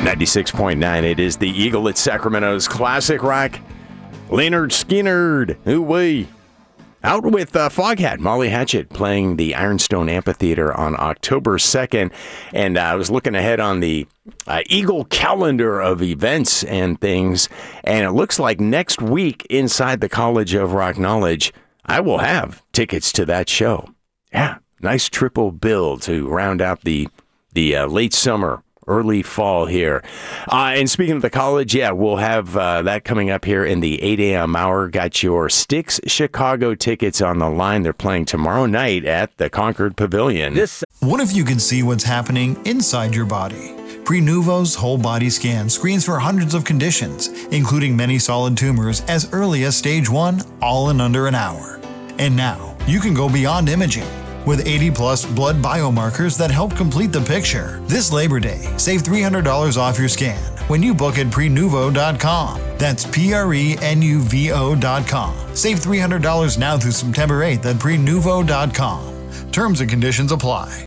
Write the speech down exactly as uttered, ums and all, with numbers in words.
ninety-six point nine, it is the Eagle at Sacramento's Classic Rock. Leonard Skinner, ooh-wee. Out with uh, Foghat, Molly Hatchet, playing the Ironstone Amphitheater on October second. And uh, I was looking ahead on the uh, Eagle calendar of events and things, and it looks like next week inside the College of Rock Knowledge, I will have tickets to that show. Yeah, nice triple bill to round out the, the uh, late summer, early fall here. Uh, and speaking of the college, yeah, we'll have uh, that coming up here in the eight a.m. hour. Got your Styx Chicago tickets on the line. They're playing tomorrow night at the Concord Pavilion. This. What if you could see what's happening inside your body? Prenuvo's whole body scan screens for hundreds of conditions, including many solid tumors as early as stage one, all in under an hour. And now, you can go beyond imaging. With eighty plus blood biomarkers that help complete the picture. This Labor Day, save three hundred dollars off your scan when you book at prenuvo dot com. That's P R E N U V O dot com. Save three hundred dollars now through September eighth at prenuvo dot com. Terms and conditions apply.